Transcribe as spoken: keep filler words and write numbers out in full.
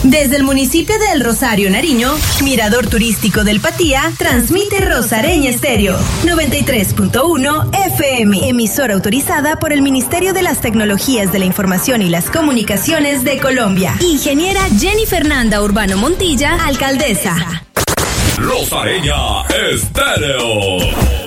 Desde el municipio de El Rosario, Nariño, Mirador Turístico del Patía, transmite Rosareña Estéreo, noventa y tres punto uno F M, emisora autorizada por el Ministerio de las Tecnologías de la Información y las Comunicaciones de Colombia. Ingeniera Jenny Fernanda Urbano Montilla, alcaldesa. Rosareña Estéreo.